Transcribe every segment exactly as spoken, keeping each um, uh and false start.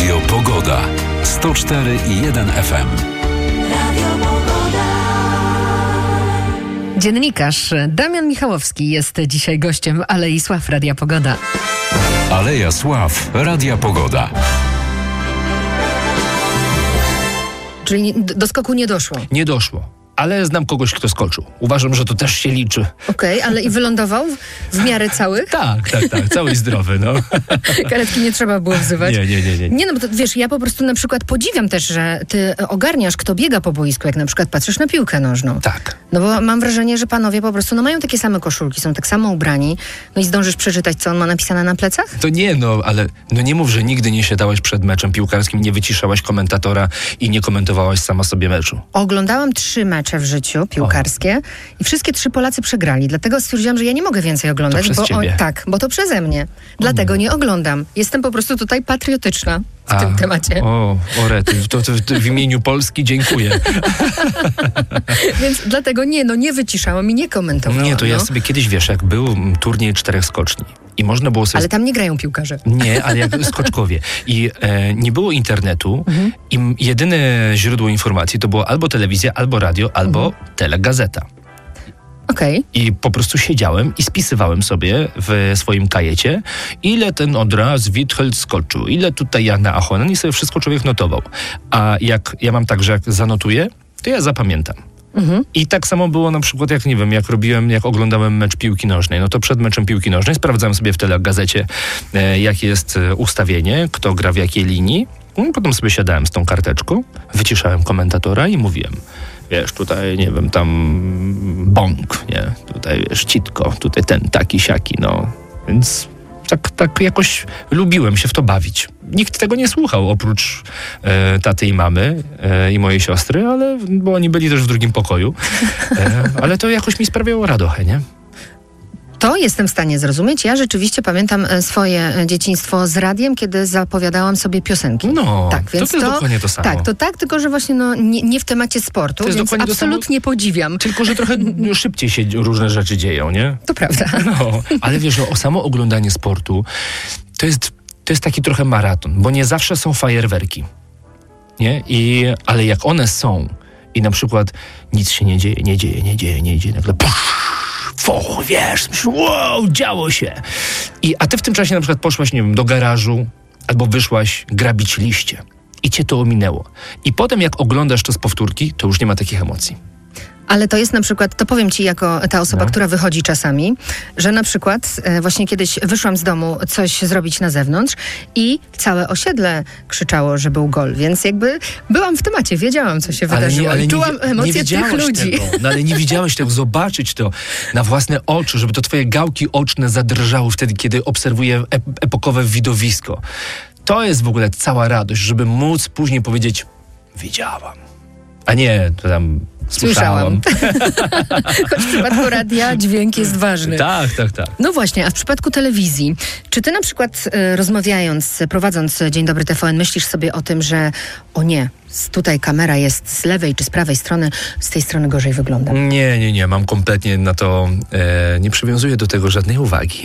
Radio Pogoda. sto cztery i jeden F M. Radio Pogoda. Dziennikarz Damian Michałowski jest dzisiaj gościem Alei Sław Radia Pogoda. Aleja Sław Radia Pogoda. Czyli do skoku nie doszło? Nie doszło. Ale znam kogoś, kto skoczył. Uważam, że to też się liczy. Okej, okay, ale i wylądował w miarę całych? Tak, tak, tak. Cały i zdrowy, no. Karetki nie trzeba było wzywać. Nie, nie, nie, nie. Nie, no bo to, wiesz, ja po prostu na przykład podziwiam też, że ty ogarniasz, kto biega po boisku, jak na przykład patrzysz na piłkę nożną. Tak. No bo mam wrażenie, że panowie po prostu no mają takie same koszulki, są tak samo ubrani. No i zdążysz przeczytać, co on ma napisane na plecach? To nie, no, ale no nie mów, że nigdy nie siadałaś przed meczem piłkarskim, nie wyciszałaś komentatora i nie komentowałaś sama sobie meczu. Oglądałam trzy mecze w życiu, piłkarskie, i wszystkie trzy Polacy przegrali. Dlatego stwierdziłam, że ja nie mogę więcej oglądać. To przez bo ciebie. O, tak, bo to przeze mnie. Dlatego o. nie oglądam. Jestem po prostu tutaj patriotyczna w A, tym temacie. O, o rety, to, to, to w imieniu Polski dziękuję. Więc dlatego nie, no nie wyciszałam i nie komentowałam. Nie, to ja no. sobie kiedyś, wiesz, jak był turniej czterech skoczni i można było sobie... Ale tam nie grają piłkarze. Nie, ale jak skoczkowie. I e, nie było internetu mhm. i jedyne źródło informacji to było albo telewizja, albo radio, albo mhm. telegazeta. Okay. I po prostu siedziałem i spisywałem sobie w swoim kajecie, ile ten odraz Withold skoczył, ile tutaj Jana Ahonen, i sobie wszystko człowiek notował. A jak ja mam tak, że jak zanotuję, to ja zapamiętam. Mhm. I tak samo było na przykład, jak nie wiem, jak robiłem, jak oglądałem mecz piłki nożnej, no to przed meczem piłki nożnej sprawdzałem sobie w telegazecie, e, jakie jest ustawienie, kto gra w jakiej linii. No, potem sobie siadałem z tą karteczką, wyciszałem komentatora i mówiłem: wiesz, tutaj, nie wiem, tam bąk, nie? Tutaj, wiesz, citko, tutaj ten, taki, siaki, no. Więc tak, tak jakoś lubiłem się w to bawić. Nikt tego nie słuchał, oprócz e, taty i mamy e, i mojej siostry, ale, bo oni byli też w drugim pokoju. E, ale to jakoś mi sprawiało radochę, nie? To jestem w stanie zrozumieć. Ja rzeczywiście pamiętam swoje dzieciństwo z radiem, kiedy zapowiadałam sobie piosenki. No, tak, więc to, to jest dokładnie to samo. Tak, to tak, tylko że właśnie no, nie, nie w temacie sportu, to jest więc absolutnie podziwiam. Tylko że trochę szybciej się różne rzeczy dzieją, nie? To prawda. No, ale wiesz, o samo oglądanie sportu to jest, to jest taki trochę maraton, bo nie zawsze są fajerwerki. Nie? I, ale jak one są i na przykład nic się nie dzieje, nie dzieje, nie dzieje, nie dzieje, nagle pusz, Foch, wiesz, wow, działo się. I, a ty w tym czasie na przykład poszłaś, nie wiem, do garażu albo wyszłaś grabić liście i cię to ominęło. I potem jak oglądasz to z powtórki, to już nie ma takich emocji. Ale to jest na przykład, to powiem ci jako ta osoba, no. która wychodzi czasami, że na przykład e, właśnie kiedyś wyszłam z domu coś zrobić na zewnątrz i całe osiedle krzyczało, że był gol, więc jakby byłam w temacie, wiedziałam, co się ale wydarzyło nie, ale i czułam nie, emocje nie tych ludzi. Tego. No ale nie widziałeś tego, zobaczyć to na własne oczy, żeby to twoje gałki oczne zadrżały wtedy, kiedy obserwuję ep- epokowe widowisko. To jest w ogóle cała radość, żeby móc później powiedzieć: widziałam, a nie to tam Słyszałam. Choć w przypadku radia dźwięk jest ważny. Tak, tak, tak. No właśnie, a w przypadku telewizji, czy ty na przykład e, rozmawiając, prowadząc Dzień Dobry T V N, myślisz sobie o tym, że o nie, tutaj kamera jest z lewej czy z prawej strony, z tej strony gorzej wygląda? Nie, nie, nie, mam kompletnie na to, e, nie przywiązuję do tego żadnej uwagi.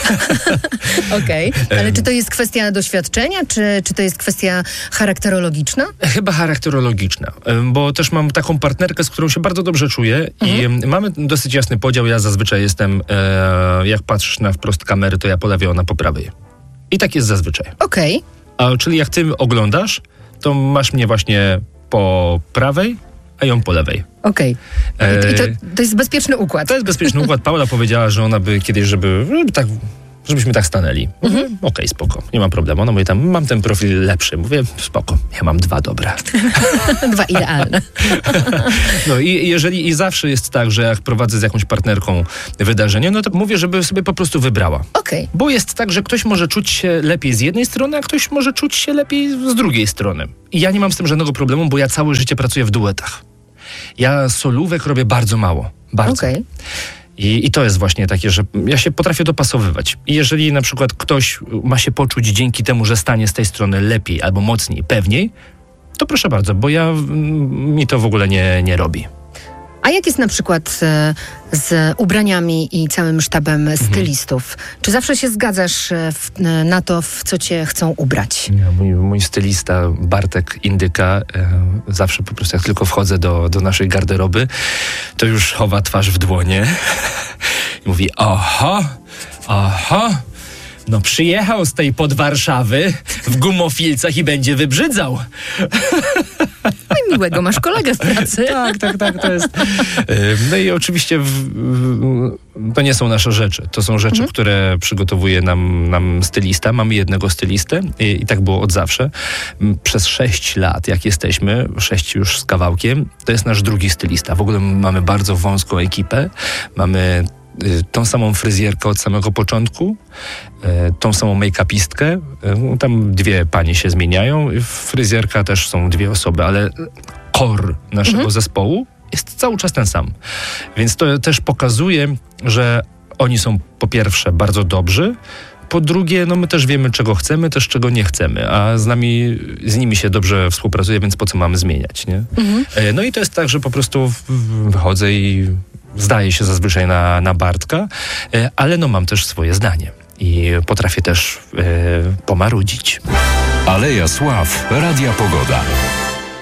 Okej, okay. Ale czy to jest kwestia doświadczenia, czy, czy to jest kwestia charakterologiczna? Chyba charakterologiczna, bo też mam taką partnerkę, z którą się bardzo dobrze czuję mhm. i mamy dosyć jasny podział. Ja zazwyczaj jestem, e, jak patrzysz na wprost kamery, to ja po lewej, ona po prawej. I tak jest zazwyczaj. Okej. Okay. Czyli jak ty oglądasz, to masz mnie właśnie po prawej, a ją po lewej. Okej. Okay. I, i to, to jest bezpieczny układ. To jest bezpieczny układ. Paula powiedziała, że ona by kiedyś, żeby, żeby tak... żebyśmy tak stanęli. Mhm. Okej, okay, spoko, nie ma problemu. Ona mówi tam, mam ten profil lepszy. Mówię, spoko, ja mam dwa dobre. Dwa idealne. No i jeżeli i zawsze jest tak, że jak prowadzę z jakąś partnerką wydarzenie, no to mówię, żeby sobie po prostu wybrała. Okej. Okay. Bo jest tak, że ktoś może czuć się lepiej z jednej strony, a ktoś może czuć się lepiej z drugiej strony. I ja nie mam z tym żadnego problemu, bo ja całe życie pracuję w duetach. Ja solówek robię bardzo mało. Bardzo. Okej. Okay. I, I to jest właśnie takie, że ja się potrafię dopasowywać. I jeżeli na przykład ktoś ma się poczuć dzięki temu, że stanie z tej strony lepiej albo mocniej, pewniej, to proszę bardzo, bo ja mi to w ogóle nie, nie robi. A jak jest na przykład e, z ubraniami i całym sztabem stylistów? Mhm. Czy zawsze się zgadzasz w, na to, w co cię chcą ubrać? Ja, mój, mój stylista Bartek Indyka e, zawsze po prostu jak tylko wchodzę do, do naszej garderoby, to już chowa twarz w dłonie i mówi: oho, oho, no przyjechał z tej podwarszawy w gumofilcach i będzie wybrzydzał. No i miłego masz kolegę w pracy. Tak, tak, tak, to jest. No i oczywiście w, w, to nie są nasze rzeczy. To są rzeczy, mhm. które przygotowuje nam, nam stylista. Mamy jednego stylistę i, i tak było od zawsze. Przez sześć lat, jak jesteśmy, sześć już z kawałkiem, to jest nasz drugi stylista. W ogóle mamy bardzo wąską ekipę. Mamy tą samą fryzjerkę od samego początku, tą samą make-upistkę. Tam dwie panie się zmieniają. Fryzjerka też są dwie osoby, ale core naszego mhm. zespołu jest cały czas ten sam. Więc to też pokazuje, że oni są po pierwsze bardzo dobrzy, po drugie, no my też wiemy, czego chcemy, też czego nie chcemy, a z nami, z nimi się dobrze współpracuje, więc po co mamy zmieniać, nie? Mhm. No i to jest tak, że po prostu wychodzę i zdaję się zazwyczaj na, na Bartka, ale no mam też swoje zdanie i potrafię też e, pomarudzić. Aleja Sław, Radia Pogoda.